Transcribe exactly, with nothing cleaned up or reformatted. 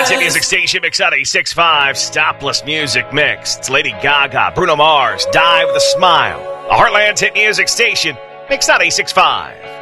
Heartland's hit music station, Mix out eighty-six point five. Stopless music mix. It's Lady Gaga, Bruno Mars, Die with a Smile. A Heartland's hit music station, Mix out eighty-six point five.